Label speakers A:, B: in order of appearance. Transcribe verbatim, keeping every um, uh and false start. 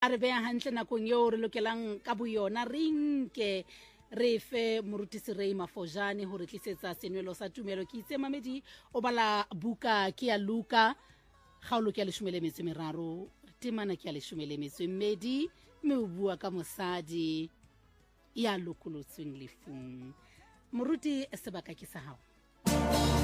A: a re beya hantle nakong eo re lokelang ka boyona re nke re fe morutisi Ray Mafojane ho re tlisetsa senwelo sa tumelo. Ke itse mamedi o bala buka ke ya Luka kgaolo ke ya leshome le metso e meraro temana ke ya leshome le metso e mmedi mme o bua ka mosadi ya lokolotsweng lefung. Moruti sebaka ke sa hao.